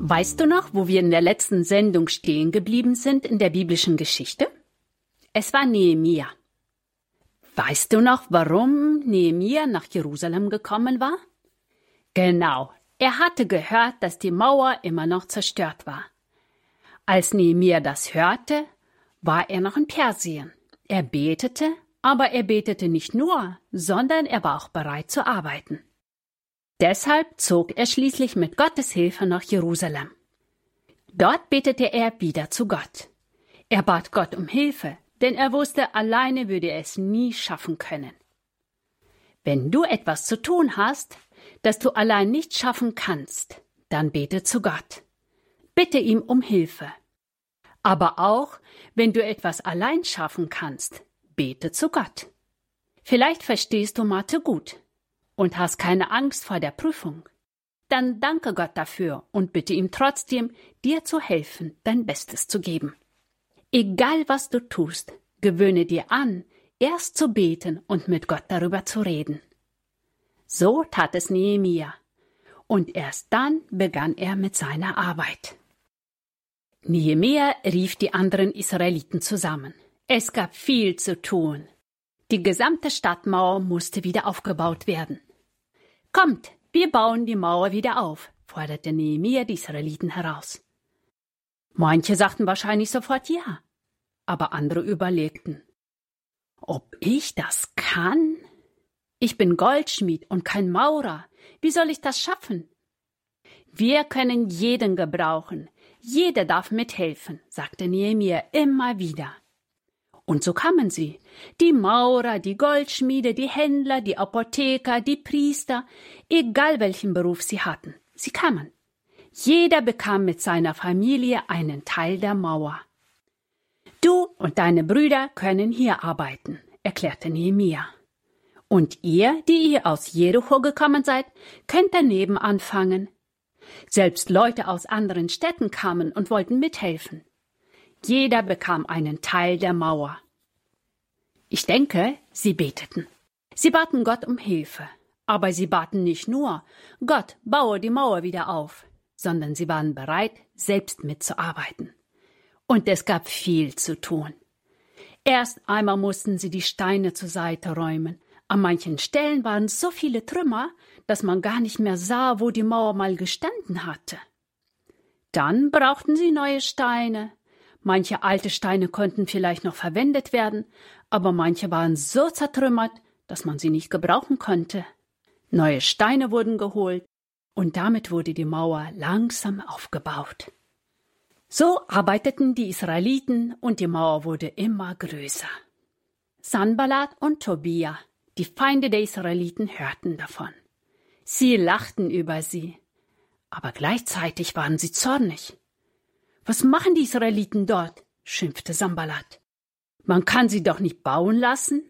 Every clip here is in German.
Weißt du noch, wo wir in der letzten Sendung stehen geblieben sind in der biblischen Geschichte? Es war Nehemia. Weißt du noch, warum Nehemia nach Jerusalem gekommen war? Genau, er hatte gehört, dass die Mauer immer noch zerstört war. Als Nehemia das hörte, war er noch in Persien. Er betete, aber er betete nicht nur, sondern er war auch bereit zu arbeiten. Deshalb zog er schließlich mit Gottes Hilfe nach Jerusalem. Dort betete er wieder zu Gott. Er bat Gott um Hilfe, denn er wusste, alleine würde er es nie schaffen können. Wenn du etwas zu tun hast, das du allein nicht schaffen kannst, dann bete zu Gott. Bitte ihm um Hilfe. Aber auch, wenn du etwas allein schaffen kannst, bete zu Gott. Vielleicht verstehst du Mathe gut und hast keine Angst vor der Prüfung. Dann danke Gott dafür und bitte ihm trotzdem, dir zu helfen, dein Bestes zu geben. Egal was du tust, gewöhne dir an, erst zu beten und mit Gott darüber zu reden. So tat es Nehemia, und erst dann begann er mit seiner Arbeit. Nehemia rief die anderen Israeliten zusammen. Es gab viel zu tun. Die gesamte Stadtmauer musste wieder aufgebaut werden. »Kommt, wir bauen die Mauer wieder auf«, forderte Nehemia die Israeliten heraus. Manche sagten wahrscheinlich sofort ja, aber andere überlegten. »Ob ich das kann? Ich bin Goldschmied und kein Maurer. Wie soll ich das schaffen?« »Wir können jeden gebrauchen. Jeder darf mithelfen«, sagte Nehemia immer wieder. Und so kamen sie, die Maurer, die Goldschmiede, die Händler, die Apotheker, die Priester, egal welchen Beruf sie hatten. Sie kamen. Jeder bekam mit seiner Familie einen Teil der Mauer. »Du und deine Brüder können hier arbeiten«, erklärte Nehemia. »Und ihr, die ihr aus Jericho gekommen seid, könnt daneben anfangen.« Selbst Leute aus anderen Städten kamen und wollten mithelfen. Jeder bekam einen Teil der Mauer. Ich denke, sie beteten. Sie baten Gott um Hilfe. Aber sie baten nicht nur, Gott, baue die Mauer wieder auf, sondern sie waren bereit, selbst mitzuarbeiten. Und es gab viel zu tun. Erst einmal mussten sie die Steine zur Seite räumen. An manchen Stellen waren so viele Trümmer, dass man gar nicht mehr sah, wo die Mauer mal gestanden hatte. Dann brauchten sie neue Steine. Manche alte Steine konnten vielleicht noch verwendet werden, aber manche waren so zertrümmert, dass man sie nicht gebrauchen konnte. Neue Steine wurden geholt und damit wurde die Mauer langsam aufgebaut. So arbeiteten die Israeliten und die Mauer wurde immer größer. Sanballat und Tobia, die Feinde der Israeliten, hörten davon. Sie lachten über sie, aber gleichzeitig waren sie zornig. »Was machen die Israeliten dort?« schimpfte Sanballat. »Man kann sie doch nicht bauen lassen?«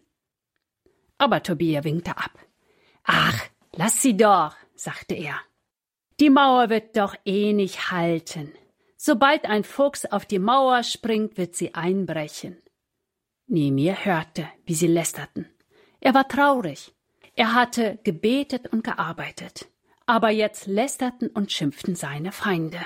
Aber Tobia winkte ab. »Ach, lass sie doch«, sagte er. »Die Mauer wird doch eh nicht halten. Sobald ein Fuchs auf die Mauer springt, wird sie einbrechen.« Nehemia hörte, wie sie lästerten. Er war traurig. Er hatte gebetet und gearbeitet. Aber jetzt lästerten und schimpften seine Feinde.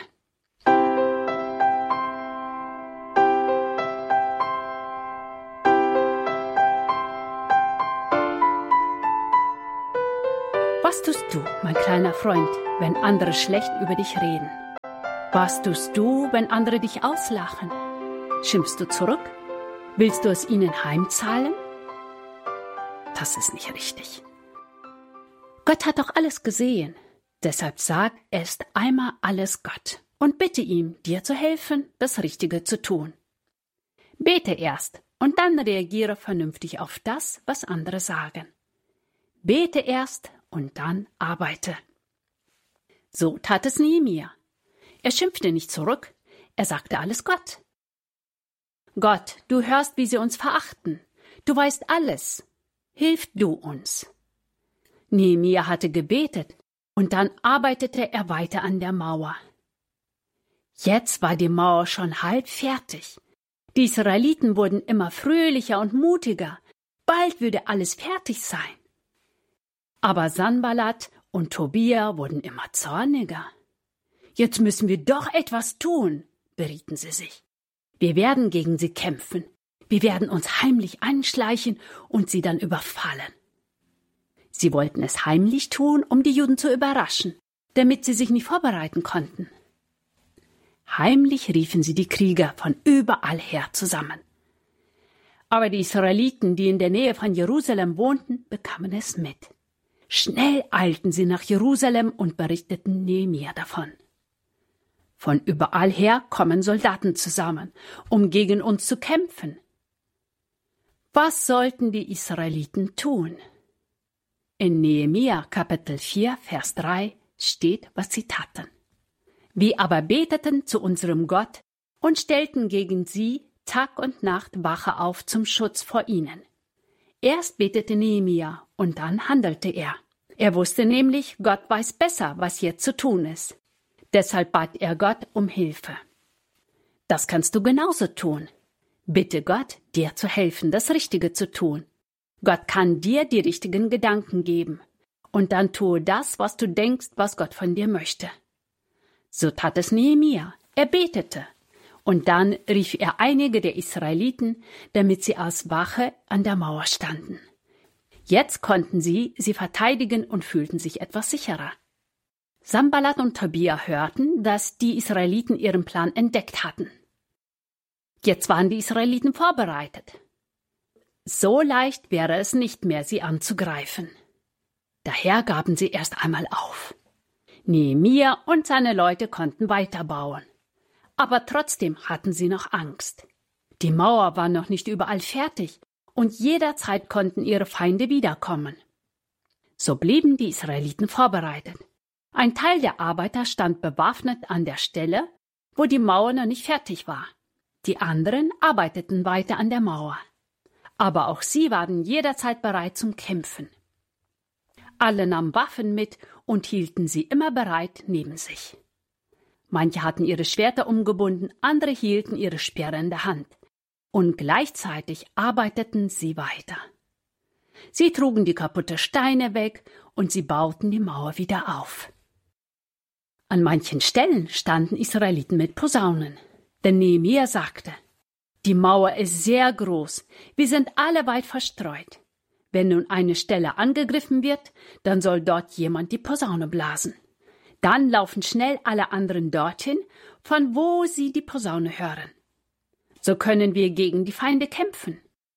Was tust du, mein kleiner Freund, wenn andere schlecht über dich reden? Was tust du, wenn andere dich auslachen? Schimpfst du zurück? Willst du es ihnen heimzahlen? Das ist nicht richtig. Gott hat doch alles gesehen. Deshalb sag erst einmal alles Gott und bitte ihm, dir zu helfen, das Richtige zu tun. Bete erst und dann reagiere vernünftig auf das, was andere sagen. Bete erst und dann arbeite. So tat es Nehemia. Er schimpfte nicht zurück, er sagte alles Gott. Gott, du hörst, wie sie uns verachten. Du weißt alles. Hilf du uns. Nehemia hatte gebetet und dann arbeitete er weiter an der Mauer. Jetzt war die Mauer schon halb fertig. Die Israeliten wurden immer fröhlicher und mutiger. Bald würde alles fertig sein. Aber Sanballat und Tobia wurden immer zorniger. Jetzt müssen wir doch etwas tun, berieten sie sich. Wir werden gegen sie kämpfen. Wir werden uns heimlich einschleichen und sie dann überfallen. Sie wollten es heimlich tun, um die Juden zu überraschen, damit sie sich nicht vorbereiten konnten. Heimlich riefen sie die Krieger von überall her zusammen. Aber die Israeliten, die in der Nähe von Jerusalem wohnten, bekamen es mit. Schnell eilten sie nach Jerusalem und berichteten Nehemia davon. Von überall her kommen Soldaten zusammen, um gegen uns zu kämpfen. Was sollten die Israeliten tun? In Nehemia Kapitel 4, Vers 3 steht, was sie taten. Wir aber beteten zu unserem Gott und stellten gegen sie Tag und Nacht Wache auf zum Schutz vor ihnen. Erst betete Nehemia und dann handelte er. Er wusste nämlich, Gott weiß besser, was jetzt zu tun ist. Deshalb bat er Gott um Hilfe. Das kannst du genauso tun. Bitte Gott, dir zu helfen, das Richtige zu tun. Gott kann dir die richtigen Gedanken geben. Und dann tue das, was du denkst, was Gott von dir möchte. So tat es Nehemia. Er betete. Und dann rief er einige der Israeliten, damit sie als Wache an der Mauer standen. Jetzt konnten sie verteidigen und fühlten sich etwas sicherer. Sanballat und Tobia hörten, dass die Israeliten ihren Plan entdeckt hatten. Jetzt waren die Israeliten vorbereitet. So leicht wäre es nicht mehr, sie anzugreifen. Daher gaben sie erst einmal auf. Nehemia und seine Leute konnten weiterbauen. Aber trotzdem hatten sie noch Angst. Die Mauer war noch nicht überall fertig und jederzeit konnten ihre Feinde wiederkommen. So blieben die Israeliten vorbereitet. Ein Teil der Arbeiter stand bewaffnet an der Stelle, wo die Mauer noch nicht fertig war. Die anderen arbeiteten weiter an der Mauer. Aber auch sie waren jederzeit bereit zum Kämpfen. Alle nahmen Waffen mit und hielten sie immer bereit neben sich. Manche hatten ihre Schwerter umgebunden, andere hielten ihre Speere in der Hand. Und gleichzeitig arbeiteten sie weiter. Sie trugen die kaputten Steine weg und sie bauten die Mauer wieder auf. An manchen Stellen standen Israeliten mit Posaunen. Denn Nehemia sagte, die Mauer ist sehr groß, wir sind alle weit verstreut. Wenn nun eine Stelle angegriffen wird, dann soll dort jemand die Posaune blasen. Dann laufen schnell alle anderen dorthin, von wo sie die Posaune hören. So können wir gegen die Feinde kämpfen.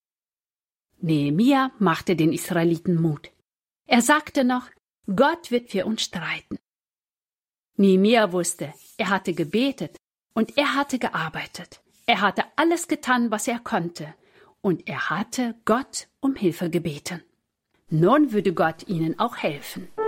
Nehemia machte den Israeliten Mut. Er sagte noch, Gott wird für uns streiten. Nehemia wusste, er hatte gebetet und er hatte gearbeitet. Er hatte alles getan, was er konnte. Und er hatte Gott um Hilfe gebeten. Nun würde Gott ihnen auch helfen.